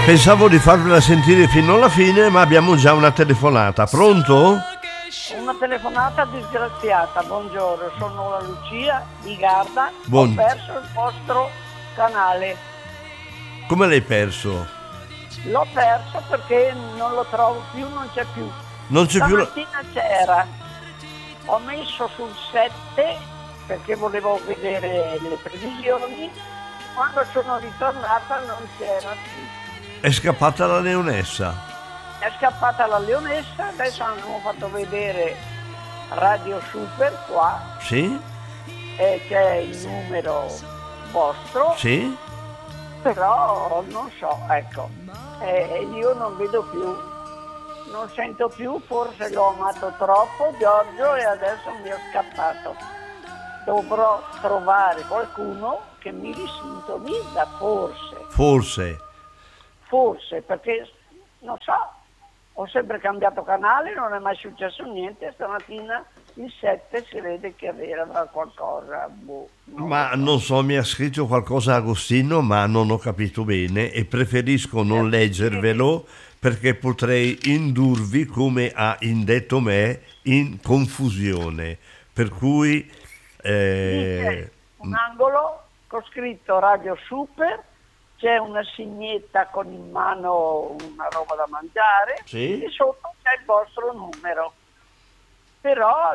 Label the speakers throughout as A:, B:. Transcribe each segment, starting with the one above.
A: Pensavo di farvela sentire fino alla fine, ma abbiamo già una telefonata. Pronto?
B: Una telefonata disgraziata. Buongiorno, sono la Lucia di Garda.
A: Buon-
B: Ho perso il vostro canale.
A: Come l'hai perso?
B: L'ho perso perché non lo trovo più, non c'è più.
A: Non c'è più la...
B: Stamattina c'era. Ho messo sul 7 perché volevo vedere le previsioni. Quando sono ritornata non c'era più.
A: È scappata la leonessa.
B: È scappata la leonessa, adesso hanno fatto vedere Radio Super qua,
A: Sì?
B: e c'è il numero vostro,
A: Sì?
B: però non so, ecco, io non vedo più, non sento più, forse l'ho amato troppo Giorgio e adesso mi è scappato. Dovrò trovare qualcuno che mi risintonizza, forse, perché non so, ho sempre cambiato canale, non è mai successo niente, stamattina il 7 si vede che aveva qualcosa.
A: Ma non so, mi ha scritto qualcosa Agostino, ma non ho capito bene e preferisco non leggervelo perché potrei indurvi, come ha indetto me, in confusione. Per cui...
B: C'è un angolo con scritto Radio Super, c'è una signetta con in mano una roba da mangiare,
A: Sì?
B: e sotto c'è il vostro numero. Però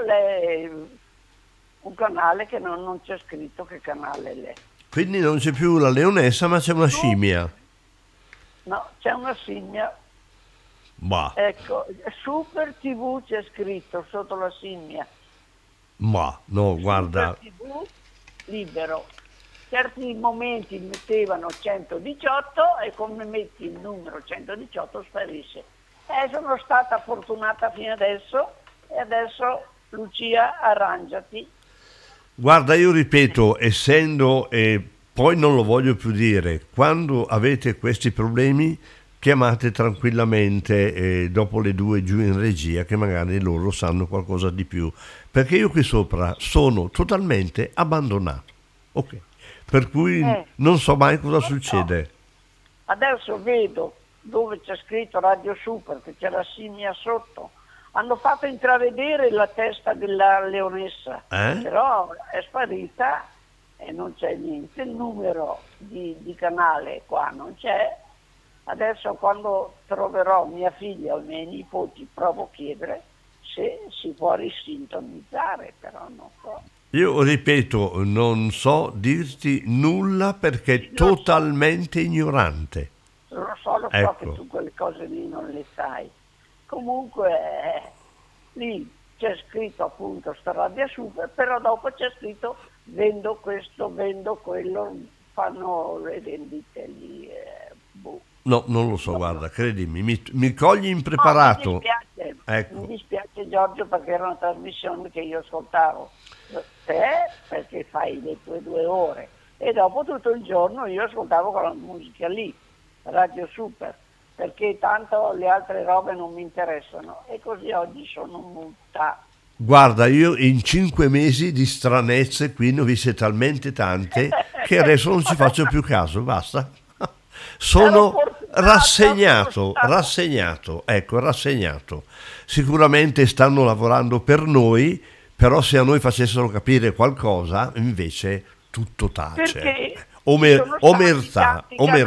B: un canale che non c'è scritto che canale è.
A: Quindi non c'è più la leonessa, ma c'è una scimmia.
B: No, c'è una scimmia.
A: Ma,
B: Ecco, Super TV c'è scritto sotto la scimmia.
A: no, guarda,
B: Super TV libero. Certi momenti mettevano 118 e come metti il numero 118 sparisce. Sono stata fortunata fino adesso e adesso Lucia arrangiati.
A: guarda, io ripeto, essendo, e poi non lo voglio più dire, quando avete questi problemi chiamate tranquillamente dopo le 2 giù in regia che magari loro sanno qualcosa di più, perché io qui sopra sono totalmente abbandonato, ok? Per cui non so mai cosa succede.
B: Adesso vedo dove c'è scritto Radio Super, che c'è la scimmia sotto. Hanno fatto intravedere la testa della leonessa, però è sparita e non c'è niente. Il numero di canale qua non c'è. Adesso quando troverò mia figlia o i miei nipoti provo a chiedere se si può risintonizzare, però non so.
A: Io ripeto, non so dirti nulla perché è totalmente ignorante.
B: Lo so che tu quelle cose lì non le sai. Comunque lì c'è scritto appunto sta Radio Super, però dopo c'è scritto vendo questo, vendo quello, fanno le vendite lì.
A: No, non lo so, guarda, credimi, mi cogli impreparato.
B: Mi dispiace Giorgio, perché era una trasmissione che io ascoltavo te perché fai le tue 2 ore e dopo tutto il giorno io ascoltavo quella musica lì, Radio Super, perché tanto le altre robe non mi interessano e così oggi sono muta.
A: Guarda, io in 5 mesi di stranezze qui ne ho viste talmente tante che adesso non ci faccio più caso, basta. Sono rassegnato, ecco, rassegnato. Sicuramente stanno lavorando per noi, però se a noi facessero capire qualcosa, invece tutto tace. Omertà.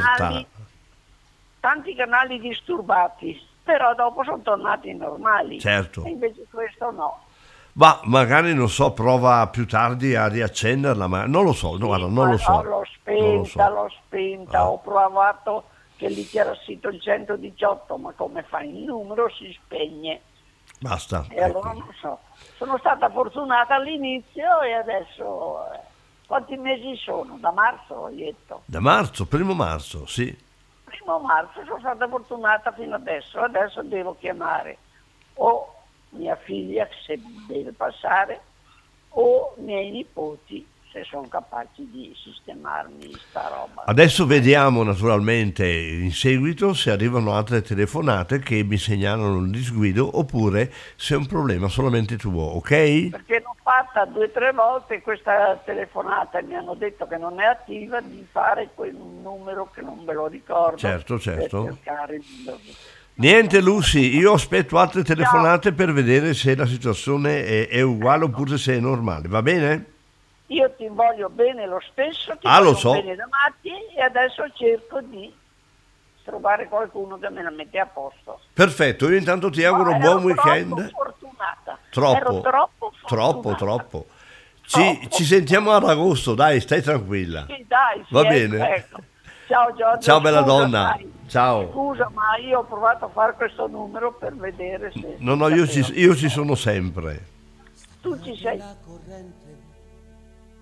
B: Tanti canali disturbati, però dopo sono tornati normali.
A: Certo.
B: E invece questo no.
A: Ma magari, non so, prova più tardi a riaccenderla, ma non lo so, no, guarda, non lo so.
B: L'ho spenta, ho provato che lì c'era scritto il 118, ma come fa il numero si spegne.
A: Basta.
B: E allora non so. Sono stata fortunata all'inizio e adesso quanti mesi sono? Da marzo ho detto.
A: Da marzo, 1° marzo, sì.
B: 1° marzo sono stata fortunata fino adesso devo chiamare o mia figlia se deve passare o miei nipoti se sono capaci di sistemarmi sta roba.
A: Adesso vediamo naturalmente in seguito se arrivano altre telefonate che mi segnalano il disguido oppure se è un problema solamente tuo, ok?
B: Perché l'ho fatta 2 o 3 volte questa telefonata e mi hanno detto che non è attiva, di fare quel numero che non me lo ricordo.
A: Certo.
B: Per cercare
A: Niente Lucy, io aspetto altre telefonate per vedere se la situazione è uguale oppure se è normale, va bene?
B: Io ti voglio bene lo stesso, ti voglio
A: lo so.
B: bene da matti e adesso cerco di trovare qualcuno che me la mette a posto.
A: Perfetto, io intanto ti auguro buon weekend.
B: Ero fortunata.
A: Troppo. Ci sentiamo ad agosto, dai, stai tranquilla.
B: Sì, dai,
A: va bene.
B: Ecco. Ciao Giorgio.
A: Ciao bella donna.
B: Dai.
A: Ciao.
B: Scusa, ma io ho provato a fare questo numero per vedere se...
A: No, io ci sono sempre.
B: Tu ci sei.